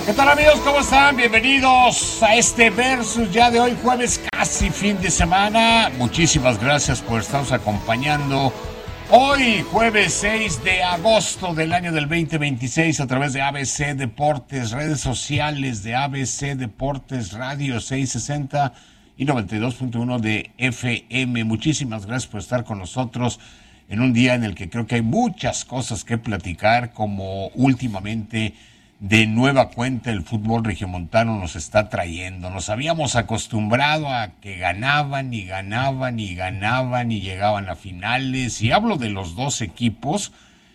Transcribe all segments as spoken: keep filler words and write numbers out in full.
¿Qué tal, amigos? ¿Cómo están? Bienvenidos a este Versus ya de hoy, jueves, casi fin de semana. Muchísimas gracias por estarnos acompañando hoy, jueves seis de agosto del año del veinte veintiséis, a través de A B C Deportes, redes sociales de A B C Deportes, Radio seiscientos sesenta y noventa y dos punto uno de F M. Muchísimas gracias por estar con nosotros en un día en el que creo que hay muchas cosas que platicar, como últimamente de nueva cuenta el fútbol regiomontano nos está trayendo. Nos habíamos acostumbrado a que ganaban y ganaban y ganaban y llegaban a finales, y hablo de los dos equipos,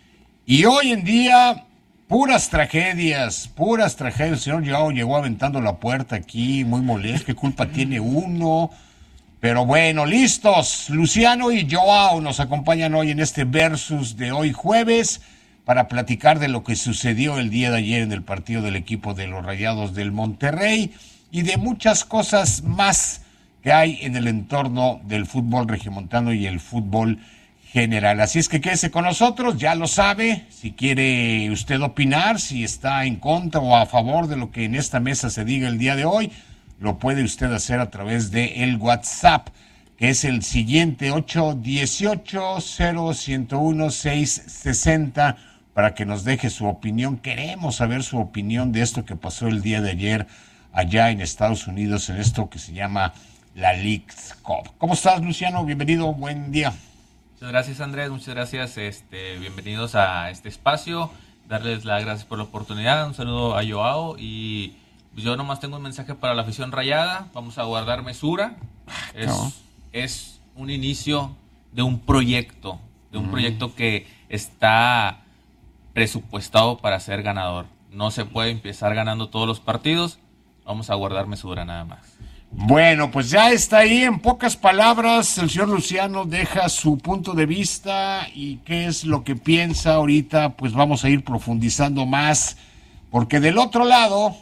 y hoy en día puras tragedias, puras tragedias. El señor Joao llegó aventando la puerta aquí, muy molesto. ¿Qué culpa tiene uno? Pero bueno, listos. Luciano y Joao nos acompañan hoy en este Versus de hoy, jueves, para platicar de lo que sucedió el día de ayer en el partido del equipo de los Rayados del Monterrey y de muchas cosas más que hay en el entorno del fútbol regiomontano y el fútbol general. Así es que quédese con nosotros, ya lo sabe. Si quiere usted opinar, si está en contra o a favor de lo que en esta mesa se diga el día de hoy, lo puede usted hacer a través de el WhatsApp, que es el siguiente: ocho uno ocho, cero uno uno, seis seis cero, para que nos deje su opinión. Queremos saber su opinión de esto que pasó el día de ayer allá en Estados Unidos, en esto que se llama la Leagues Cup. ¿Cómo estás, Luciano? Bienvenido, buen día. Muchas gracias, Andrés, muchas gracias, este, bienvenidos a este espacio, darles las gracias por la oportunidad, un saludo a Joao, y yo nomás tengo un mensaje para la afición rayada: vamos a guardar mesura. Es, no. es un inicio de un proyecto, de un mm. proyecto que está presupuestado para ser ganador. No se puede empezar ganando todos los partidos, vamos a guardar mesura nada más. Bueno, pues ya está ahí. En pocas palabras, el señor Luciano deja su punto de vista y qué es lo que piensa. Ahorita pues vamos a ir profundizando más, porque del otro lado,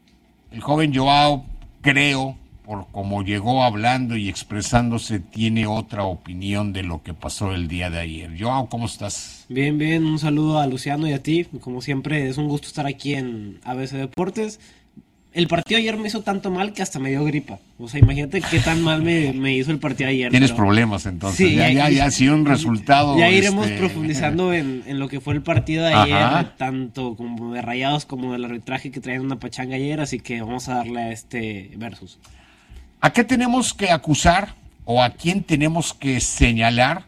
el joven Joao, creo, por cómo llegó hablando y expresándose, tiene otra opinión de lo que pasó el día de ayer. Joao, ¿cómo estás? Bien, bien, un saludo a Luciano y a ti. Como siempre, es un gusto estar aquí en A B C Deportes. El partido ayer me hizo tanto mal que hasta me dio gripa. O sea, imagínate qué tan mal me, me hizo el partido ayer. Tienes pero... problemas entonces. Sí, ya, ya, ya ha sido un resultado. Ya iremos este... profundizando en, en lo que fue el partido de ayer, Ajá. tanto como de Rayados como del arbitraje, que traían una pachanga ayer. Así que vamos a darle a este Versus. ¿A qué tenemos que acusar o a quién tenemos que señalar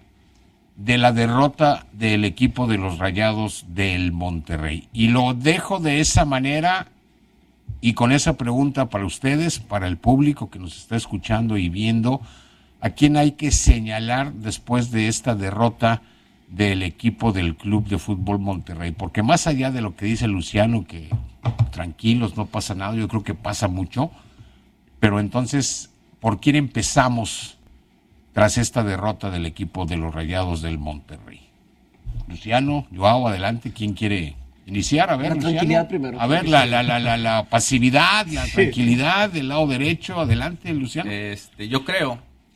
de la derrota del equipo de los Rayados del Monterrey? Y lo dejo de esa manera y con esa pregunta para ustedes, para el público que nos está escuchando y viendo: ¿a quién hay que señalar después de esta derrota del equipo del Club de Fútbol Monterrey? Porque más allá de lo que dice Luciano, que tranquilos, no pasa nada, yo creo que pasa mucho. Pero entonces, ¿por quién empezamos tras esta derrota del equipo de los Rayados del Monterrey? Luciano, Joao, adelante. ¿Quién quiere iniciar? A ver, la Luciano. tranquilidad primero. A ver, la, la, la, la, la pasividad, la sí. tranquilidad del lado derecho. Adelante, Luciano. Este, yo creo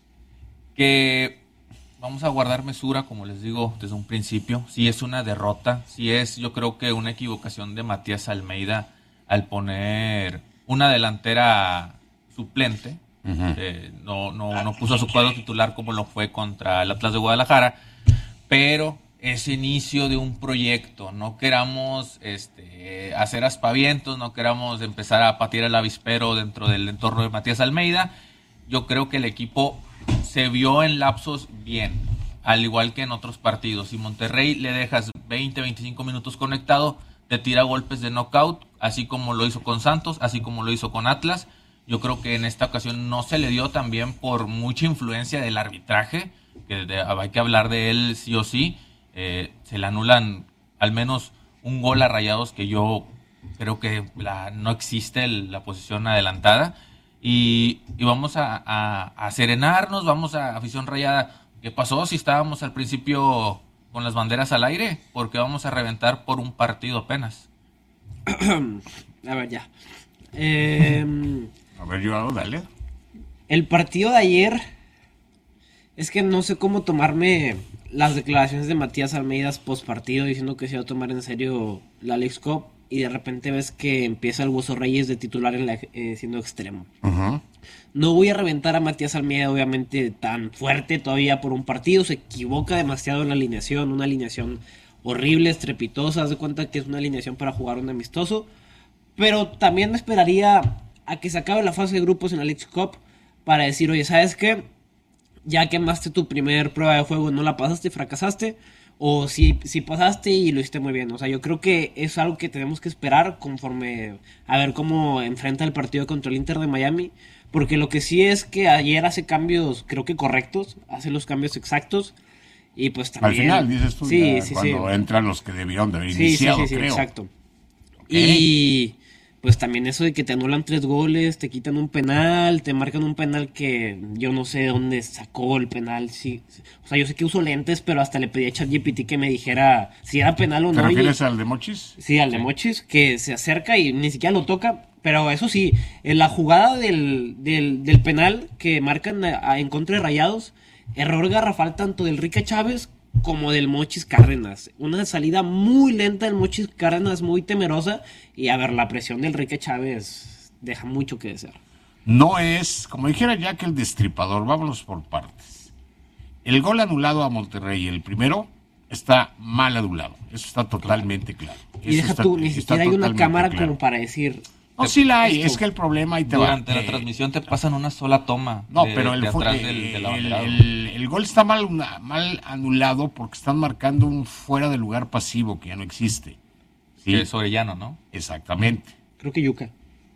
que vamos a guardar mesura, como les digo desde un principio. Si es una derrota, si es, yo creo que una equivocación de Matías Almeida al poner una delantera suplente. Uh-huh. eh, no, no, no puso a su cuadro titular como lo fue contra el Atlas de Guadalajara, pero es inicio de un proyecto. No queramos este, hacer aspavientos, no queramos empezar a patear el avispero dentro del entorno de Matías Almeida. Yo creo que el equipo se vio en lapsos bien, al igual que en otros partidos. Si Monterrey le dejas veinte, veinticinco minutos conectado, te tira golpes de knockout, así como lo hizo con Santos, así como lo hizo con Atlas. Yo creo que en esta ocasión no se le dio también por mucha influencia del arbitraje, que de, hay que hablar de él sí o sí. Eh, se le anulan al menos un gol a Rayados, que yo creo que la, no existe el, la posición adelantada. Y, y vamos a, a, a serenarnos, vamos a afición rayada. ¿Qué pasó si estábamos al principio con las banderas al aire? Porque vamos a reventar por un partido apenas. A ver, ya. Eh... A ver, yo, dale. El partido de ayer, es que no sé cómo tomarme las declaraciones de Matías Almeida post partido diciendo que se iba a tomar en serio la Leagues Cup. y de repente ves que empieza el Hueso Reyes de titular en la, eh, siendo extremo. Uh-huh. No voy a reventar a Matías Almeida, obviamente, tan fuerte todavía por un partido. Se equivoca demasiado en la alineación. Una alineación horrible, estrepitosa. Haz de cuenta que es una alineación para jugar un amistoso. Pero también me esperaría a que se acabe la fase de grupos en la Leagues Cup para decir, oye, ¿sabes qué? Ya quemaste tu primer prueba de juego, no la pasaste, fracasaste. O si, si pasaste y lo hiciste muy bien. O sea, yo creo que es algo que tenemos que esperar conforme a ver cómo enfrenta el partido contra el Inter de Miami. Porque lo que sí es que ayer hace cambios, creo que correctos, hace los cambios exactos. Y pues también... Al final, dices tú, sí, ya, sí, cuando sí. entran los que debieron de haber Sí, iniciado, sí, sí, sí, creo. exacto. Okay. Y pues también eso de que te anulan tres goles, te quitan un penal, te marcan un penal que yo no sé de dónde sacó el penal. Sí. O sea, yo sé que uso lentes, pero hasta le pedí a ChatGPT que me dijera si era penal o ¿Te no. ¿Te refieres y... al de Mochis? Sí, al de Mochis, que se acerca y ni siquiera lo toca. Pero eso sí, en la jugada del, del, del penal que marcan a, a, en contra de Rayados, error garrafal tanto del Rique Chávez como del Mochis Cárdenas. Una salida muy lenta del Mochis Cárdenas, muy temerosa. Y a ver, la presión del Rique Chávez deja mucho que desear. No es, como dijera Jack el Destripador, vámonos por partes. El gol anulado a Monterrey, el primero, está mal anulado. Eso está totalmente claro. Y Eso deja está, tú, ni siquiera hay una cámara claro. como para decir... No, sí la hay, esto. es que el problema ahí te Durante va. la eh, transmisión te pasan una sola toma. No, de, pero el, de fu- atrás eh, del, del el, abanderado. el- el gol está mal, mal anulado porque están marcando un fuera de lugar pasivo que ya no existe. ¿Sí? Que es Orellano, ¿no? Exactamente. Creo que Yuca.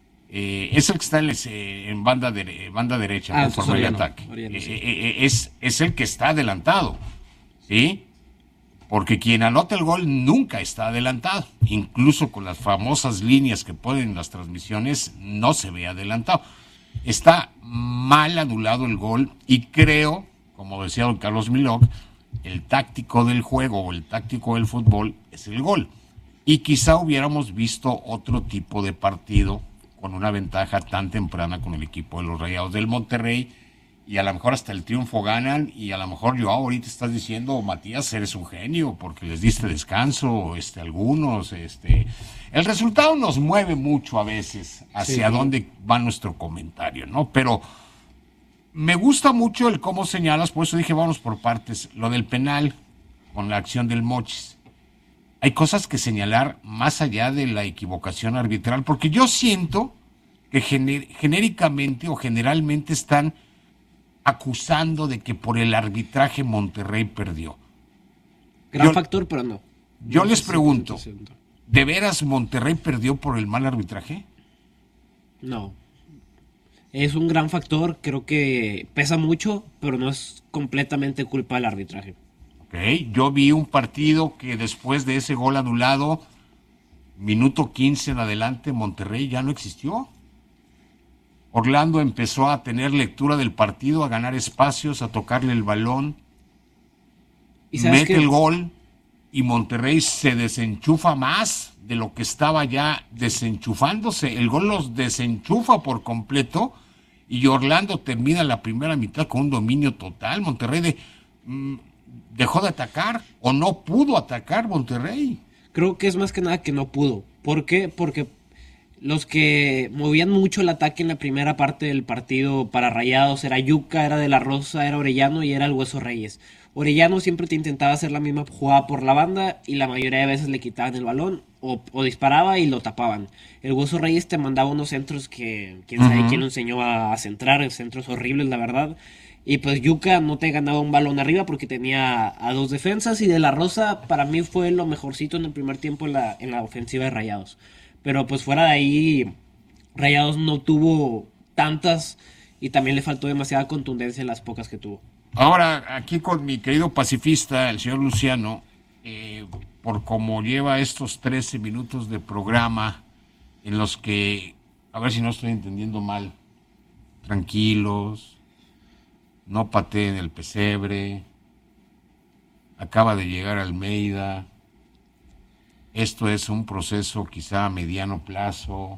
Eh, es el que está en, eh, en banda, de, banda derecha, Ah, conforme el Soriano, ataque. Soriano, Eh, sí. eh, eh, es, es el que está adelantado, ¿sí? Porque quien anota el gol nunca está adelantado. Incluso con las famosas líneas que ponen en las transmisiones, no se ve adelantado. Está mal anulado el gol y creo, como decía don Carlos Milok, el táctico del juego o el táctico del fútbol es el gol. Y quizá hubiéramos visto otro tipo de partido con una ventaja tan temprana con el equipo de los Rayados del Monterrey, y a lo mejor hasta el triunfo ganan, y a lo mejor yo ahorita estás diciendo, Matías, eres un genio porque les diste descanso, este, algunos, este, el resultado nos mueve mucho a veces hacia Sí. dónde va nuestro comentario, ¿no? Pero me gusta mucho el cómo señalas, por eso dije vamos por partes, lo del penal con la acción del Mochis. Hay cosas que señalar más allá de la equivocación arbitral, porque yo siento que gener- genéricamente o generalmente están acusando de que por el arbitraje Monterrey perdió. Gran Yo- factor, pero no. Yo No les sé si pregunto, cien por ciento. ¿de veras Monterrey perdió por el mal arbitraje? No. Es un gran factor, creo que pesa mucho, pero no es completamente culpa del arbitraje. Ok, yo vi un partido que después de ese gol anulado, minuto quince en adelante, Monterrey ya no existió. Orlando empezó a tener lectura del partido, a ganar espacios, a tocarle el balón, ¿Y sabes mete qué? el gol y Monterrey se desenchufa más de lo que estaba ya desenchufándose. El gol los desenchufa por completo y Orlando termina la primera mitad con un dominio total. Monterrey de, mm, dejó de atacar o no pudo atacar Monterrey. Creo que es más que nada que no pudo. ¿Por qué? Porque los que movían mucho el ataque en la primera parte del partido para Rayados era Yuca, era De La Rosa, era Orellano y era el Hueso Reyes. Orellano siempre te intentaba hacer la misma jugada por la banda y la mayoría de veces le quitaban el balón o, o disparaba y lo tapaban. El Hueso Reyes te mandaba unos centros que quién sabe Ujú. quién lo enseñó a, a centrar, centros horribles la verdad. Y pues Yuca no te ganaba un balón arriba porque tenía a dos defensas y De La Rosa para mí fue lo mejorcito en el primer tiempo en la, en la ofensiva de Rayados. Pero pues fuera de ahí, Rayados no tuvo tantas y también le faltó demasiada contundencia en las pocas que tuvo. Ahora, aquí con mi querido pacifista, el señor Luciano, eh, por cómo lleva estos trece minutos de programa en los que, a ver si no estoy entendiendo mal, tranquilos, no pateen el pesebre, acaba de llegar Almeida, esto es un proceso quizá a mediano plazo,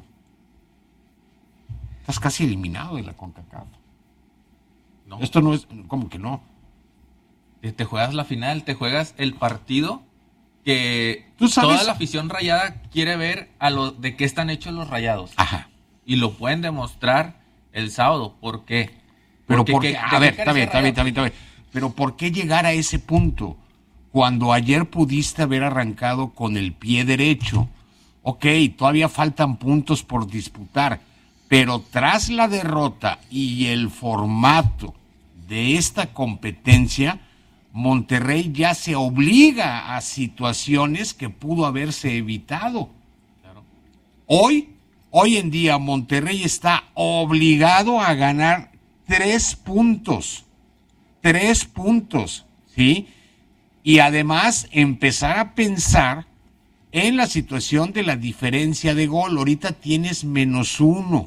estás casi eliminado de la CONCACAF. No. Esto no es, ¿cómo que no? Te, te juegas la final, te juegas el partido que ¿Tú sabes? Toda la afición rayada quiere ver a lo de qué están hechos los Rayados. Ajá. Y lo pueden demostrar el sábado. ¿Por qué? Pero Porque, porque, ¿qué- a de ver, qué está bien, carece está bien, está Rayados? bien, está bien. Pero ¿por qué llegar a ese punto? Cuando ayer pudiste haber arrancado con el pie derecho. Ok, todavía faltan puntos por disputar, pero tras la derrota y el formato de esta competencia, Monterrey ya se obliga a situaciones que pudo haberse evitado. Claro. Hoy, hoy en día, Monterrey está obligado a ganar tres puntos. Tres puntos, ¿sí? Y además empezar a pensar en la situación de la diferencia de gol. Ahorita tienes menos uno.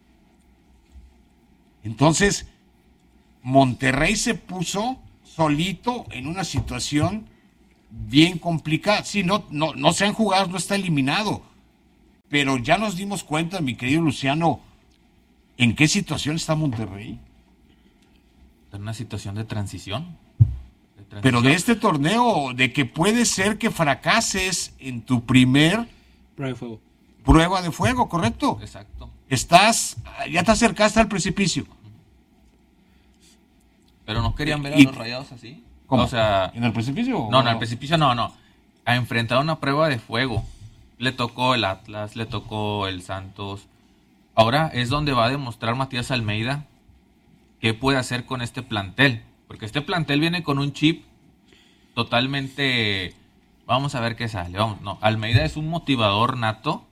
Entonces, Monterrey se puso solito en una situación bien complicada. Sí, no, no, no se han jugado, no está eliminado. Pero ya nos dimos cuenta, mi querido Luciano, en qué situación está Monterrey. En una situación de transición. De transición. Pero de este torneo, de que puede ser que fracases en tu primer Prueba de fuego. prueba de fuego, ¿correcto? Exacto. Estás, ya te acercaste al precipicio. Pero no querían ver a Y- los Rayados así. ¿Cómo? O sea, ¿En el precipicio? no, no, al precipicio no, no. A enfrentar una prueba de fuego. Le tocó el Atlas, le tocó el Santos. Ahora es donde va a demostrar Matías Almeida qué puede hacer con este plantel. Porque este plantel viene con un chip totalmente... Vamos a ver qué sale. Vamos, no, Almeida es un motivador nato.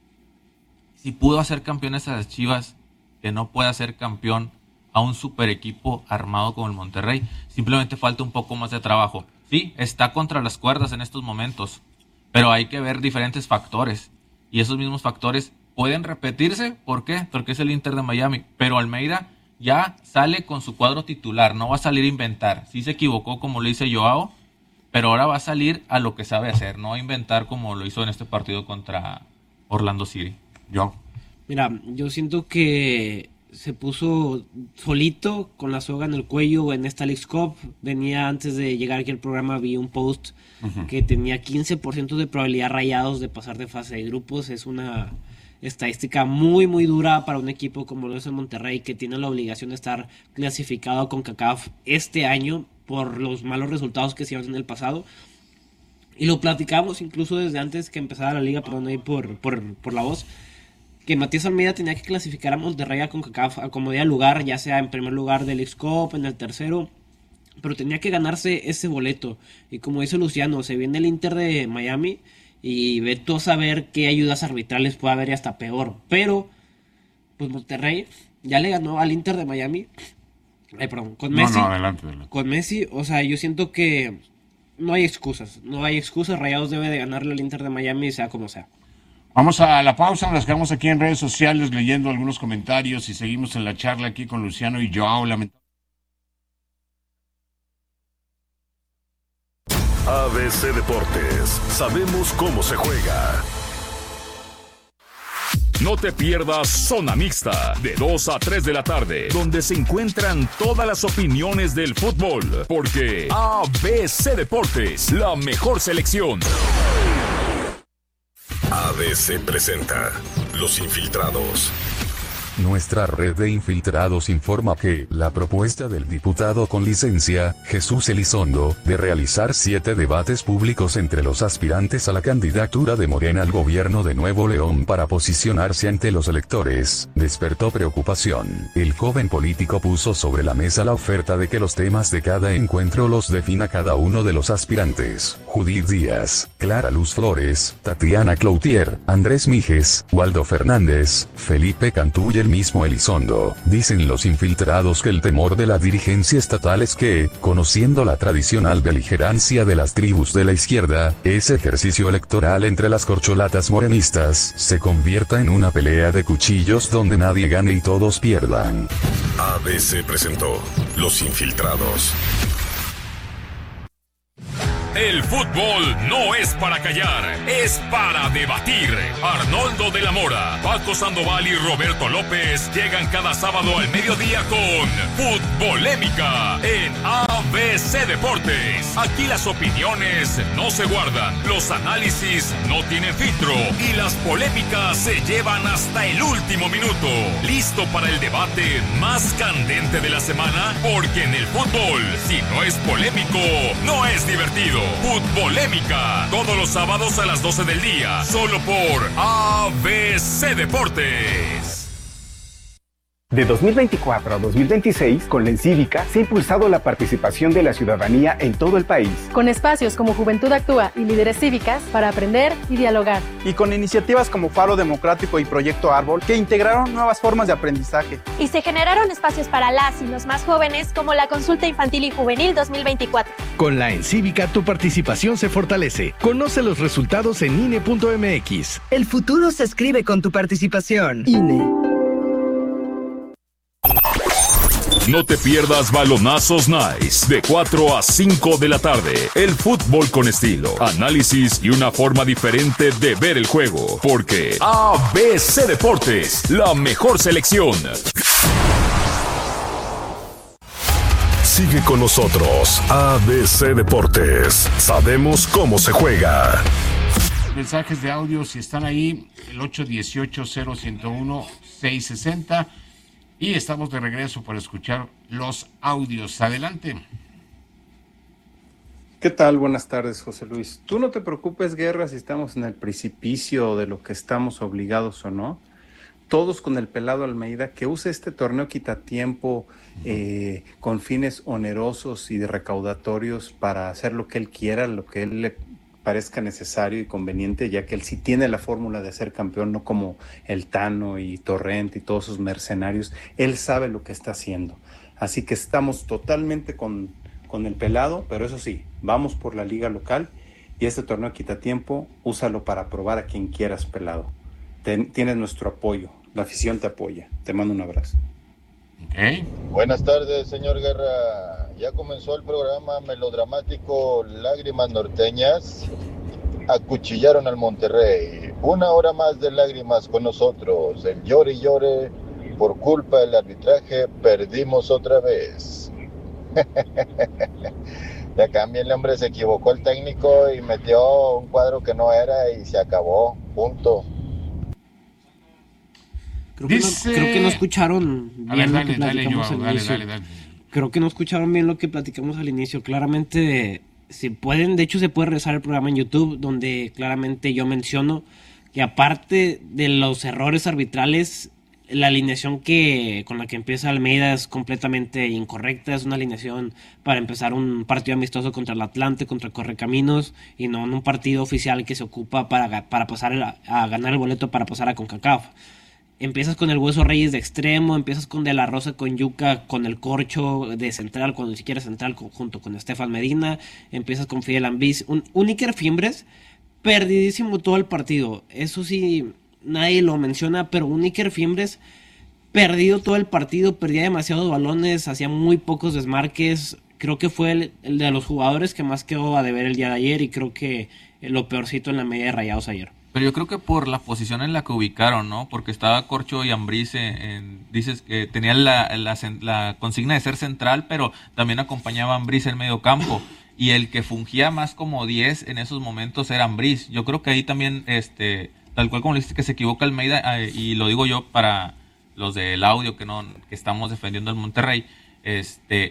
Si pudo hacer campeones a las Chivas, que no puede hacer campeón a un super equipo armado como el Monterrey. Simplemente falta un poco más de trabajo. Sí, está contra las cuerdas en estos momentos, pero hay que ver diferentes factores. Y esos mismos factores pueden repetirse. ¿Por qué? Porque es el Inter de Miami. Pero Almeida ya sale con su cuadro titular, no va a salir a inventar. Sí se equivocó como lo dice Joao, pero ahora va a salir a lo que sabe hacer, no a inventar como lo hizo en este partido contra Orlando City. Yo. Mira, yo siento que se puso solito con la soga en el cuello en esta Leagues Cup. Venía antes de llegar aquí al programa, vi un post uh-huh. que tenía quince por ciento de probabilidad Rayados de pasar de fase de grupos. Es una estadística muy muy dura para un equipo como lo es el Monterrey, que tiene la obligación de estar clasificado con CONCACAF este año por los malos resultados que se dieron en el pasado. Y lo platicamos incluso desde antes que empezara la liga, perdón ahí por, por, por la voz, que Matías Almeida tenía que clasificar a Monterrey a CONCACAF a como diera lugar, ya sea en primer lugar del Leagues Cup, en el tercero, pero tenía que ganarse ese boleto. Y como dice Luciano, se viene el Inter de Miami y ve tú a saber qué ayudas arbitrales puede haber y hasta peor. Pero, pues Monterrey ya le ganó al Inter de Miami. Ay, perdón, con Messi. No, no, adelante, adelante. Con Messi, o sea, yo siento que no hay excusas, no hay excusas. Rayados debe de ganarle al Inter de Miami, sea como sea. Vamos a la pausa, nos quedamos aquí en redes sociales leyendo algunos comentarios y seguimos en la charla aquí con Luciano y Joao. Lamentablemente. A B C Deportes, sabemos cómo se juega. No te pierdas Zona Mixta, de dos a tres de la tarde, donde se encuentran todas las opiniones del fútbol, porque A B C Deportes, la mejor selección. A B C presenta Los Infiltrados. Nuestra red de infiltrados informa que la propuesta del diputado con licencia, Jesús Elizondo, de realizar siete debates públicos entre los aspirantes a la candidatura de Morena al gobierno de Nuevo León para posicionarse ante los electores, despertó preocupación. El joven político puso sobre la mesa la oferta de que los temas de cada encuentro los defina cada uno de los aspirantes: Judith Díaz, Clara Luz Flores, Tatiana Cloutier, Andrés Mijes, Waldo Fernández, Felipe Cantú y el mismo Elizondo. Dicen los infiltrados que el temor de la dirigencia estatal es que, conociendo la tradicional beligerancia de las tribus de la izquierda, ese ejercicio electoral entre las corcholatas morenistas se convierta en una pelea de cuchillos donde nadie gane y todos pierdan. A B C presentó Los Infiltrados. El fútbol no es para callar, es para debatir. Arnoldo de la Mora, Paco Sandoval y Roberto López llegan cada sábado al mediodía con Futbolémica en A B C Deportes. Aquí las opiniones no se guardan, los análisis no tienen filtro y las polémicas se llevan hasta el último minuto. ¿Listo para el debate más candente de la semana? Porque en el fútbol, si no es polémico, no es divertido. Futbolémica, todos los sábados a las doce del día, solo por A B C Deportes. De dos mil veinticuatro a dos mil veintiséis, con la Encívica se ha impulsado la participación de la ciudadanía en todo el país. Con espacios como Juventud Actúa y Líderes Cívicas para aprender y dialogar. Y con iniciativas como Faro Democrático y Proyecto Árbol que integraron nuevas formas de aprendizaje. Y se generaron espacios para las y los más jóvenes como la Consulta Infantil y Juvenil dos mil veinticuatro. Con la Encívica tu participación se fortalece. Conoce los resultados en I N E punto M X. El futuro se escribe con tu participación. I N E. No te pierdas Balonazos Nice de cuatro a cinco de la tarde. El fútbol con estilo, análisis y una forma diferente de ver el juego. Porque A B C Deportes, la mejor selección. Sigue con nosotros, A B C Deportes. Sabemos cómo se juega. Mensajes de audio, si están ahí, el ocho uno ocho, cero uno uno, seis seis cero. Y estamos de regreso para escuchar los audios. Adelante. ¿Qué tal? Buenas tardes, José Luis. Tú no te preocupes, Guerra, si estamos en el precipicio de lo que estamos obligados o no. Todos con el pelado Almeida, que use este torneo quitatiempo eh, con fines onerosos y recaudatorios para hacer lo que él quiera, lo que él le parezca necesario y conveniente, ya que él sí tiene la fórmula de ser campeón, no como el Tano y Torrent y todos sus mercenarios. Él sabe lo que está haciendo. Así que estamos totalmente con, con el pelado, pero eso sí, vamos por la liga local y este torneo quitatiempo, úsalo para probar a quien quieras, pelado. Ten, tienes nuestro apoyo, la afición te apoya. Te mando un abrazo. Okay. Buenas tardes, señor Guerra. Ya comenzó el programa melodramático Lágrimas Norteñas. Acuchillaron al Monterrey. Una hora más de lágrimas con nosotros. El llore y llore por culpa del arbitraje. Perdimos otra vez. Ya cambién el hombre se equivocó el técnico y metió un cuadro que no era y se acabó. Punto. Creo que, Dice... no, creo que no escucharon bien ver, dale, lo que platicamos dale, al inicio. Dale, dale, dale. Creo que no escucharon bien lo que platicamos al inicio. Claramente, si pueden, de hecho se puede regresar el programa en YouTube, donde claramente yo menciono que aparte de los errores arbitrales, la alineación que con la que empieza Almeida es completamente incorrecta. Es una alineación para empezar un partido amistoso contra el Atlante, contra Correcaminos, y no en un partido oficial que se ocupa para, para pasar el, a ganar el boleto para pasar a CONCACAF. Empiezas con el Hueso Reyes de extremo, empiezas con De La Rosa, con Yuca, con el Corcho de central, cuando ni siquiera central, junto con Estefan Medina, empiezas con Fidel Ambriz, un, un Iker Fimbres perdidísimo todo el partido, eso sí, nadie lo menciona, pero un Iker Fimbres perdido todo el partido, perdía demasiados balones, hacía muy pocos desmarques, creo que fue el, el de los jugadores que más quedó a deber el día de ayer, y creo que lo peorcito en la media de Rayados ayer. Pero yo creo que por la posición en la que ubicaron, ¿no? Porque estaba Corcho y Ambriz, en, en, dices que tenían la, la, la consigna de ser central, pero también acompañaba a Ambriz en medio campo. Y el que fungía más como diez en esos momentos era Ambriz. Yo creo que ahí también, este, tal cual como le dijiste que se equivoca Almeida, eh, y lo digo yo para los del audio que no que estamos defendiendo al Monterrey, este,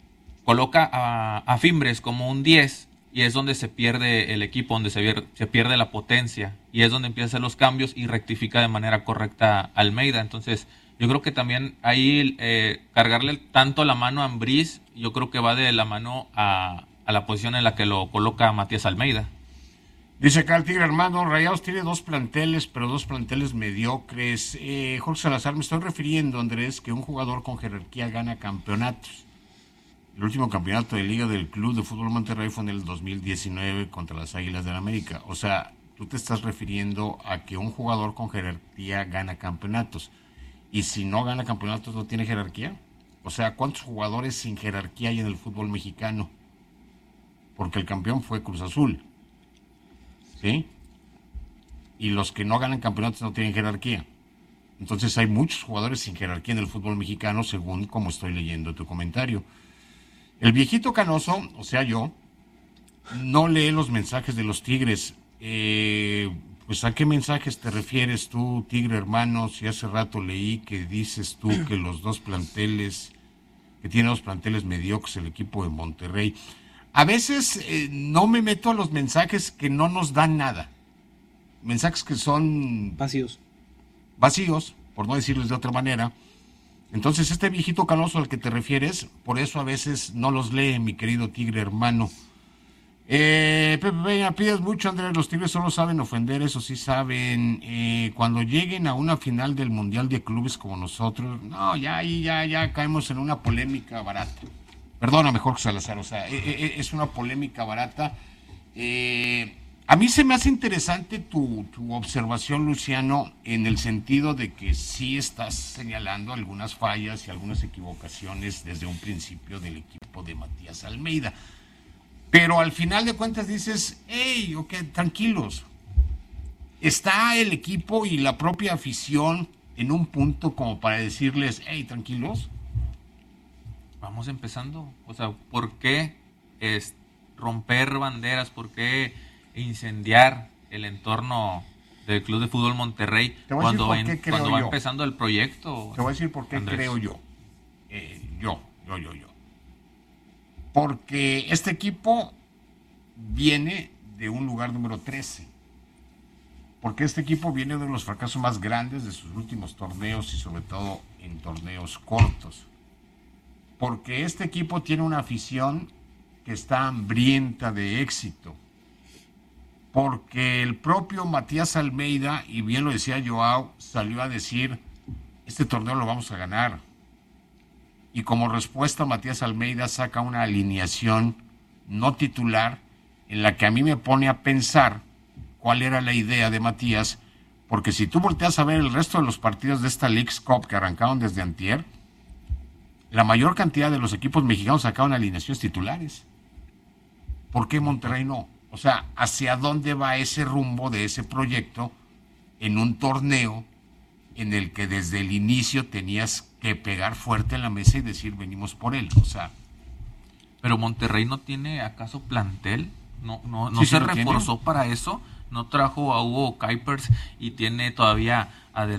coloca a, a Fimbres como un diez. Y es donde se pierde el equipo, donde se pierde, se pierde la potencia. Y es donde empieza a hacer los cambios y rectifica de manera correcta Almeida. Entonces, yo creo que también ahí eh, cargarle tanto la mano a Ambriz, yo creo que va de la mano a, a la posición en la que lo coloca Matías Almeida. Dice acá el Tigre Hermano, Rayados tiene dos planteles, pero dos planteles mediocres. Eh, Jorge Salazar, me estoy refiriendo, Andrés, que un jugador con jerarquía gana campeonatos. El último campeonato de liga del Club de Fútbol Monterrey fue en el dos mil diecinueve contra las Águilas del América. O sea, tú te estás refiriendo a que un jugador con jerarquía gana campeonatos. Y si no gana campeonatos, ¿no tiene jerarquía? O sea, ¿cuántos jugadores sin jerarquía hay en el fútbol mexicano? porque el campeón fue Cruz Azul, ¿sí? Y los que no ganan campeonatos no tienen jerarquía. Entonces hay muchos jugadores sin jerarquía en el fútbol mexicano, según como estoy leyendo tu comentario. El viejito Canoso, o sea yo, no lee los mensajes de los Tigres. Eh, pues ¿a qué mensajes te refieres tú, Tigre hermano? Si hace rato leí que dices tú que los dos planteles, que tiene dos planteles mediocres el equipo de Monterrey. A veces eh, no me meto a los mensajes que no nos dan nada. Mensajes que son vacíos. Vacíos, por no decirles de otra manera. Entonces este viejito Canoso al que te refieres, por eso a veces no los lee, mi querido Tigre hermano. Eh, Pepe Peña, pides mucho, Andrés, los Tigres solo saben ofender, eso sí saben. Eh, cuando lleguen a una final del Mundial de Clubes como nosotros, no, ya ahí ya, ya caemos en una polémica barata. Perdona, mejor que Salazar, o sea, eh, eh, es una polémica barata. Eh, a mí se me hace interesante tu, tu observación, Luciano, en el sentido de que sí estás señalando algunas fallas y algunas equivocaciones desde un principio del equipo de Matías Almeida. Pero al final de cuentas dices, hey, ok, tranquilos. Está el equipo y la propia afición en un punto como para decirles, hey, tranquilos. Vamos empezando. O sea, ¿por qué es romper banderas? ¿Por qué incendiar el entorno del Club de Fútbol Monterrey cuando, va, en, cuando va empezando el proyecto? Te voy a decir por qué Andrés. creo yo. Eh, yo, yo, yo, yo. Porque este equipo viene de un lugar número trece. Porque este equipo viene de los fracasos más grandes de sus últimos torneos y sobre todo en torneos cortos. Porque este equipo tiene una afición que está hambrienta de éxito. Porque el propio Matías Almeida, y bien lo decía Joao, salió a decir, este torneo lo vamos a ganar. Y como respuesta Matías Almeida saca una alineación no titular en la que a mí me pone a pensar cuál era la idea de Matías, porque si tú volteas a ver el resto de los partidos de esta Leagues Cup que arrancaron desde antier, la mayor cantidad de los equipos mexicanos sacaron alineaciones titulares. ¿Por qué Monterrey no? O sea, ¿hacia dónde va ese rumbo de ese proyecto en un torneo en el que desde el inicio tenías que pegar fuerte en la mesa y decir venimos por él? O sea, pero Monterrey no tiene acaso plantel, no no no sí, se sí reforzó tiene. Para eso, no trajo a Hugo Kuipers y tiene todavía a